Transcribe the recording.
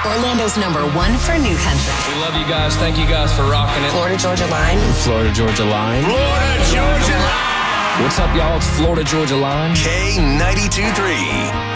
Orlando's #1 for new country. We love you guys. Thank you guys for rocking it. Florida Georgia Line. Florida Georgia Line. Florida Georgia Line. What's up, y'all? It's Florida Georgia Line. K92.3.